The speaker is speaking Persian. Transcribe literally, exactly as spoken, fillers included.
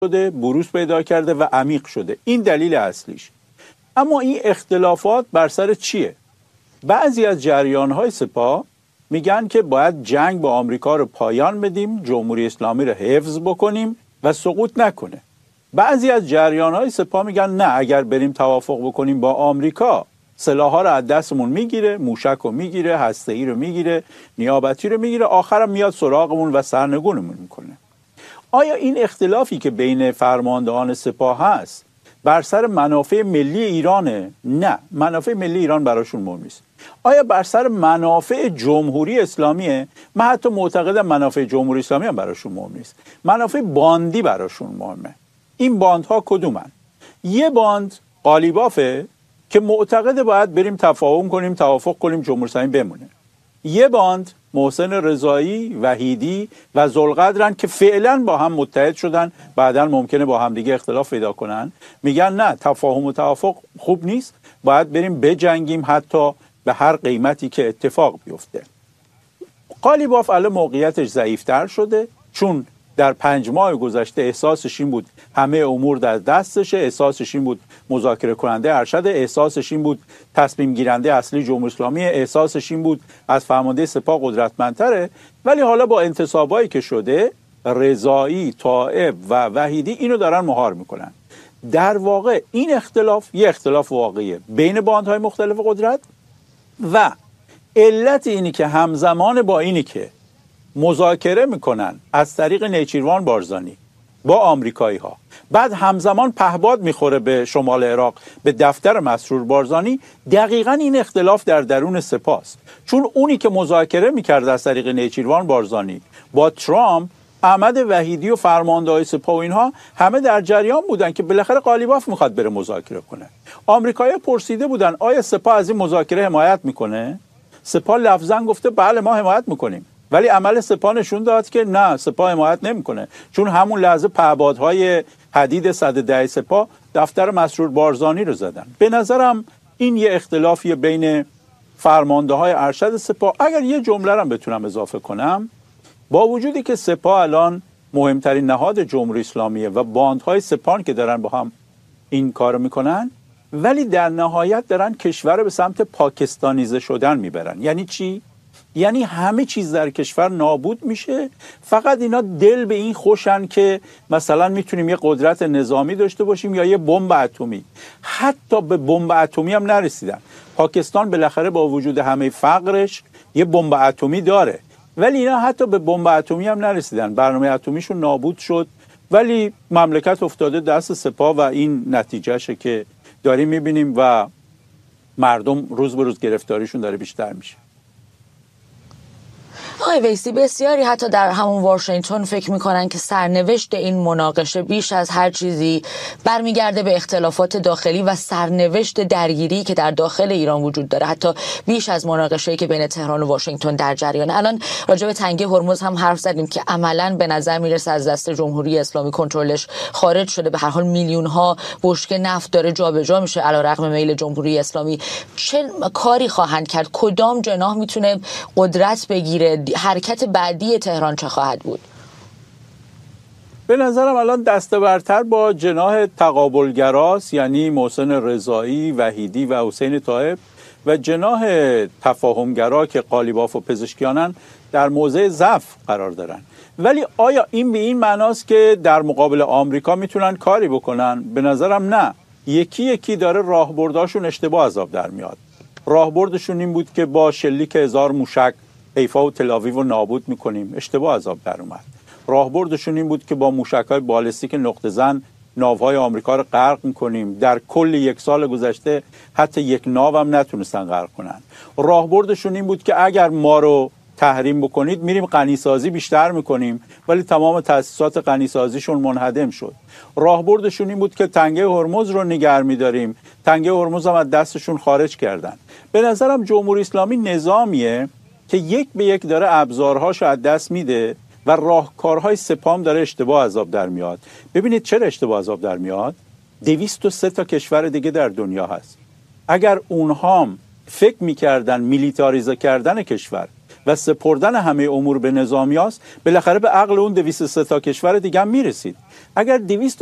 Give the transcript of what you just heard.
شده، بروز پیدا کرده و عمیق شده. این دلیل اصلیش. اما این اختلافات بر سر چیه؟ بعضی از جریان‌های سپاه میگن که باید جنگ با آمریکا رو پایان بدیم، جمهوری اسلامی رو حفظ بکنیم و سقوط نکنه. بعضی از جریان‌های سپاه میگن نه، اگر بریم توافق بکنیم با آمریکا، سلاح‌ها رو از دستمون میگیره، موشک رو میگیره، هسته‌ای رو میگیره، نیابتی رو میگیره، آخرم میاد سراغمون و سرنگونمون میکنه. آیا این اختلافی که بین فرماندهان سپاه هست بر سر منافع ملی ایرانه؟ نه، منافع ملی ایران براشون مهم نیست. آیا بر سر منافع جمهوری اسلامیه؟ من حتی معتقدم منافع جمهوری اسلامی هم براشون مهم نیست. منافع باندی براشون مهمه. این باندها کدومن؟ یه باند قالیبافه که معتقده باید بریم تفاهم کنیم، توافق کنیم، جمهوری اسلامی بمونه. یه باند محسن رضایی، وحیدی و ذوالقدرن که فعلا با هم متحد شدن، بعداً ممکنه با هم دیگه اختلاف پیدا کنن، میگن نه، تفاهم و توافق خوب نیست، باید بریم بجنگیم، حتی به هر قیمتی که اتفاق بیفته. قالیباف الان موقعیتش ضعیفتر شده، چون در پنج ماه گذشته احساسش این بود همه امور در دستشه، احساسش این بود مذاکره کننده ارشد، احساسش این بود تصمیم گیرنده اصلی جمهوری اسلامی، احساسش این بود از فرمانده سپاه قدرتمندتره. ولی حالا با انتصابایی که شده، رضایی، طائب و وحیدی اینو دارن مهار میکنن. در واقع این اختلاف یه اختلاف واقعیه بین باندهای مختلف قدرت و علت اینی که همزمان با اینی که مذاکره میکنن از طریق نیچیروان بارزانی با آمریکایی ها، بعد همزمان پهباد میخوره به شمال عراق به دفتر مسرور بارزانی، دقیقاً این اختلاف در درون سپاه است. چون اونی که مذاکره میکرد از طریق نیچیروان بارزانی با ترامپ، احمد وحیدی و فرمانده‌های سپاه و اینها همه در جریان بودن که بالاخره قالیباف میخواد بره مذاکره کنه. آمریکایی‌ها پرسیده بودن آیا سپاه از این مذاکره حمایت میکنه؟ سپاه لفظاً گفته بله ما حمایت میکنیم، ولی عمل سپاه نشون داد که نه، سپاه حمایت نمیکنه. چون همون لحظه پهپادهای حدید صد و ده سپاه دفتر مسرور بارزانی رو زدن. به نظرم این یه اختلافی بین فرمانده‌های ارشد سپاه. اگر یه جمله رو بتونم اضافه کنم، با وجودی که سپاه الان مهمترین نهاد جمهوری اسلامیه و باندهای سپاه که دارن با هم این کارو میکنن، ولی در نهایت دارن کشور رو به سمت پاکستانیزه شدن میبرن. یعنی چی؟ یعنی همه چیز در کشور نابود میشه، فقط اینا دل به این خوشن که مثلا میتونیم یه قدرت نظامی داشته باشیم یا یه بمب اتمی. حتی به بمب اتمی هم نرسیدن. پاکستان بالاخره با وجود همه فقرش یه بمب اتمی داره، ولی اینا حتی به بمب اتمی هم نرسیدن. برنامه اتمیشون نابود شد، ولی مملکت افتاده دست سپاه و این نتیجهشه که داریم میبینیم و مردم روز به روز گرفتاریشون داره بیشتر میشه. آقای ویسی، بسیاری حتی در همون واشنگتن فکر میکنن که سرنوشت این مناقشه بیش از هر چیزی برمیگرده به اختلافات داخلی و سرنوشت درگیری که در داخل ایران وجود داره، حتی بیش از مناقشه‌ای که بین تهران و واشنگتن در جریانه. الان راجع به تنگه هرمز هم حرف زدیم که عملاً به نظر میرسه از دست جمهوری اسلامی کنترلش خارج شده. به هر حال میلیون ها بشکه نفت داره جابجا میشه علیرغم میل جمهوری اسلامی. چه کاری خواهند کرد؟ کدام جناح میتونه قدرت بگیره؟ حرکت بعدی تهران چه خواهد بود؟ به نظرم الان دسته برتر با جناح تقابلگراست، یعنی محسن رضایی، وحیدی و حسین طائب، و جناح تفاهمگرا که قالیباف و پزشکیانن در موضع ضعف قرار دارن. ولی آیا این به این معناست که در مقابل آمریکا میتونن کاری بکنن؟ به نظرم نه. یکی یکی داره راهبرداشون اشتباه از آب در میاد. راهبردشون این بود که با شلیک هزار موشک حیفا و تل‌آویو رو نابود میکنیم، اشتباه از آب در اومد. راهبردشون این بود که با موشک‌های بالستیک نقطه زن ناوهای آمریکا رو غرق میکنیم. در کل یک سال گذشته حتی یک ناو هم نتونستن غرق کنن. راهبردشون این بود که اگر ما رو تحریم بکنید میریم غنیسازی بیشتر میکنیم، ولی تمام تأسیسات غنیسازیشون منهدم شد. راهبردشون این بود که تنگه هرمز رو نگه میداریم، تنگه هرمز هم از دستشون خارج کردن. به نظرم جمهوری اسلامی نظامیه که یک به یک داره ابزارهاشو از دست میده و راهکارهای سپاه داره اشتباه از آب در میاد. ببینید چرا اشتباه از آب در میاد؟ دویست و سه تا کشور دیگه در دنیا هست. اگر اونها فکر میکردن میلیتاریزه کردن کشور و سپردن همه امور به نظامیاست، بالاخره به عقل اون دویست و سه تا کشور دیگه هم میرسید. اگر دویست